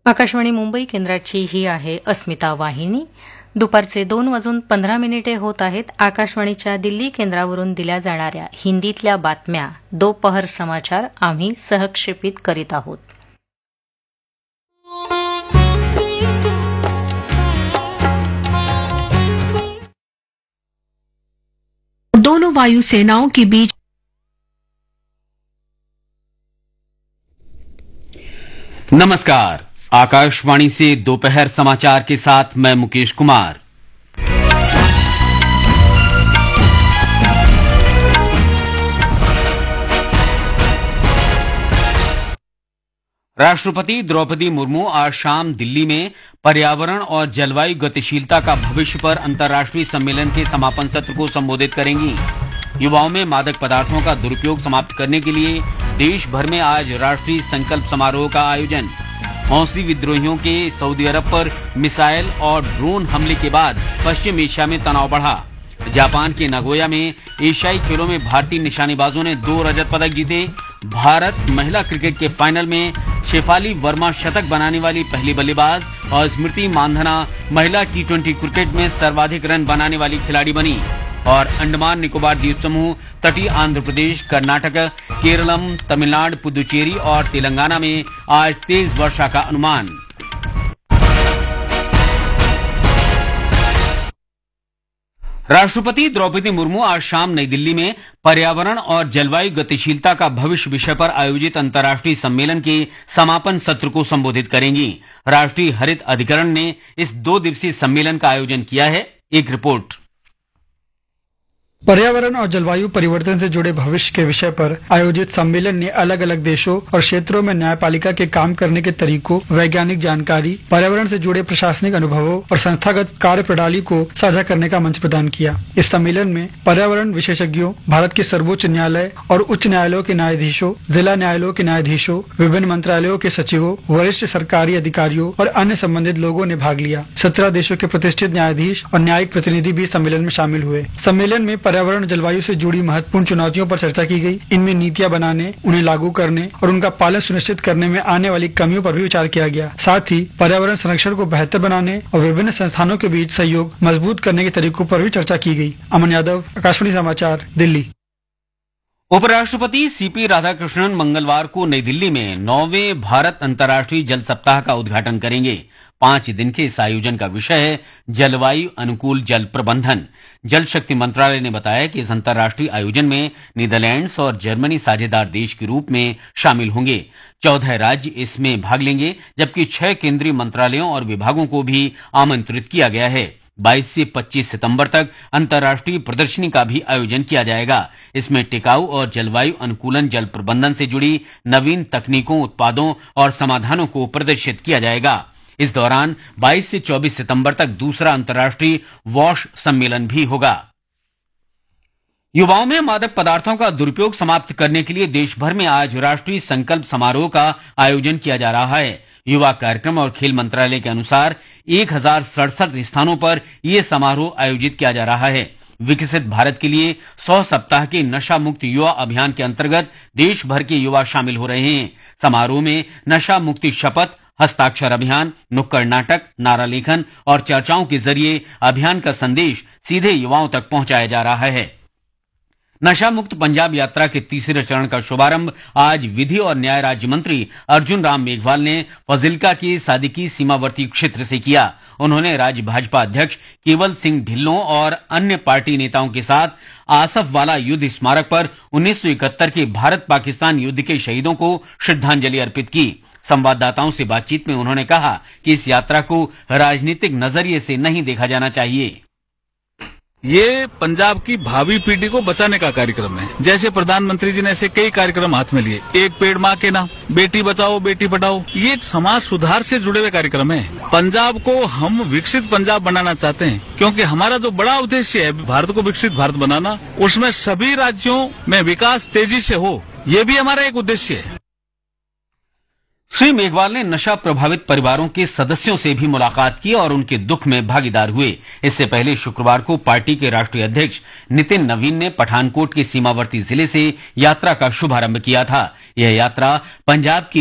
आकाशवाणी मुंबई केंद्राची ही आहे अस्मिता वाहिनी. दुपारचे 2:15 होत आहेत. आकाशवाणीच्या दिल्ली केंद्रावरून दिल्या जाणाऱ्या हिंदीतल्या बातम्या दोपहर समाचार आम्ही सहक्षेपित करीत आहोत. दोनों वायुसेनाओं के बीच नमस्कार. आकाशवाणी से दोपहर समाचार के साथ मैं मुकेश कुमार. राष्ट्रपति द्रौपदी मुर्मू आज शाम दिल्ली में पर्यावरण और जलवायु गतिशीलता का भविष्य पर अंतर्राष्ट्रीय सम्मेलन के समापन सत्र को संबोधित करेंगी. युवाओं में मादक पदार्थों का दुरुपयोग समाप्त करने के लिए देश भर में आज राष्ट्रीय संकल्प समारोह का आयोजन. हौसी विद्रोहियों के सऊदी अरब पर मिसाइल और ड्रोन हमले के बाद पश्चिम एशिया में तनाव बढ़ा. जापान के नागोया में एशियाई खेलों में भारतीय निशानेबाजों ने 2 रजत पदक जीते. भारत महिला क्रिकेट के फाइनल में शेफाली वर्मा शतक बनाने वाली पहली बल्लेबाज और स्मृति मानधना महिला T20 क्रिकेट में सर्वाधिक रन बनाने वाली खिलाड़ी बनी. और अंडमान निकोबार द्वीप समूह, तटीय आंध्र प्रदेश, कर्नाटक, केरलम, तमिलनाडु, पुदुचेरी और तेलंगाना में आज तेज वर्षा का अनुमान. राष्ट्रपति द्रौपदी मुर्मू आज शाम नई दिल्ली में पर्यावरण और जलवायु गतिशीलता का भविष्य विषय पर आयोजित अंतर्राष्ट्रीय सम्मेलन के समापन सत्र को संबोधित करेंगी. राष्ट्रीय हरित अधिकरण ने इस 2 दिवसीय सम्मेलन का आयोजन किया है. एक रिपोर्ट. पर्यावरण और जलवायु परिवर्तन से जुड़े भविष्य के विषय पर आयोजित सम्मेलन ने अलग अलग देशों और क्षेत्रों में न्यायपालिका के काम करने के तरीकों, वैज्ञानिक जानकारी, पर्यावरण से जुड़े प्रशासनिक अनुभवों और संस्थागत कार्य प्रणाली को साझा करने का मंच प्रदान किया. इस सम्मेलन में पर्यावरण विशेषज्ञों, भारत के सर्वोच्च न्यायालय और उच्च न्यायालयों के न्यायाधीशों, जिला न्यायालयों के न्यायाधीशों, विभिन्न मंत्रालयों के सचिवों, वरिष्ठ सरकारी अधिकारियों और अन्य संबंधित लोगों ने भाग लिया. 17 देशों के प्रतिष्ठित न्यायाधीश और न्यायिक प्रतिनिधि भी सम्मेलन में शामिल हुए. सम्मेलन में पर्यावरण जलवायु से जुड़ी महत्वपूर्ण चुनौतियों पर चर्चा की गई. इनमें नीतियां बनाने, उन्हें लागू करने और उनका पालन सुनिश्चित करने में आने वाली कमियों पर भी विचार किया गया. साथ ही पर्यावरण संरक्षण को बेहतर बनाने और विभिन्न संस्थानों के बीच सहयोग मजबूत करने के तरीकों पर भी चर्चा की गई. अमन यादव, आकाशवाणी समाचार, दिल्ली. उपराष्ट्रपति सीपी राधाकृष्णन मंगलवार को नई दिल्ली में 9वें भारत अंतर्राष्ट्रीय जल सप्ताह का उद्घाटन करेंगे. 5 दिन के इस आयोजन का विषय है जलवायु अनुकूल जल प्रबंधन. जल शक्ति मंत्रालय ने बताया कि इस अंतर्राष्ट्रीय आयोजन में नीदरलैंड्स और जर्मनी साझेदार देश के रूप में शामिल होंगे. 14 राज्य इसमें भाग लेंगे, जबकि 6 केंद्रीय मंत्रालयों और विभागों को भी आमंत्रित किया गया है. 22 से 25 सितंबर तक अंतर्राष्ट्रीय प्रदर्शनी का भी आयोजन किया जाएगा. इसमें टिकाऊ और जलवायु अनुकूलन जल प्रबंधन से जुड़ी नवीन तकनीकों, उत्पादों और समाधानों को प्रदर्शित किया जाएगा. इस दौरान 22 से 24 सितंबर तक दूसरा अंतर्राष्ट्रीय वॉश सम्मेलन भी होगा. युवाओं में मादक पदार्थों का दुरुपयोग समाप्त करने के लिए देश भर में आज राष्ट्रीय संकल्प समारोह का आयोजन किया जा रहा है. युवा कार्यक्रम और खेल मंत्रालय के अनुसार 1067 स्थानों पर यह समारोह आयोजित किया जा रहा है. विकसित भारत के लिए 100 सप्ताह के नशा मुक्त युवा अभियान के अंतर्गत देश भर के युवा शामिल हो रहे हैं. समारोह में नशा मुक्ति शपथ, हस्ताक्षर अभियान, नुक्कड़ नाटक, नारा लेखन और चर्चाओं के जरिए अभियान का संदेश सीधे युवाओं तक पहुंचाया जा रहा है. नशा मुक्त पंजाब यात्रा के तीसरे चरण का शुभारंभ आज विधि और न्याय राज्य मंत्री अर्जुन राम मेघवाल ने फजिल्का के सादिकी सीमावर्ती क्षेत्र से किया. उन्होंने राज्य भाजपा अध्यक्ष केवल सिंह ढिल्लों और अन्य पार्टी नेताओं के साथ आसफ वाला युद्ध स्मारक पर 1971 के भारत पाकिस्तान युद्ध के शहीदों को श्रद्धांजलि अर्पित की. संवाददाताओं से बातचीत में उन्होंने कहा कि इस यात्रा को राजनीतिक नजरिए से नहीं देखा जाना चाहिए. ये पंजाब की भावी पीढ़ी को बचाने का कार्यक्रम है. जैसे प्रधानमंत्री जी ने ऐसे कई कार्यक्रम हाथ में लिए. एक पेड़ माँ के नाम, बेटी बचाओ बेटी पढ़ाओ, ये समाज सुधार से जुड़े हुए कार्यक्रम है. पंजाब को हम विकसित पंजाब बनाना चाहते हैं, क्योंकि हमारा जो बड़ा उद्देश्य है भारत को विकसित भारत बनाना, उसमें सभी राज्यों में विकास तेजी से हो, ये भी हमारा एक उद्देश्य है. श्री मेघवाल ने नशा प्रभावित परिवारों के सदस्यों से भी मुलाकात की और उनके दुख में भागीदार हुए। इससे पहले शुक्रवार को पार्टी के राष्ट्रीय अध्यक्ष नितिन नवीन ने पठानकोट के सीमावर्ती जिले से यात्रा का शुभारंभ किया था। यह यात्रा पंजाब की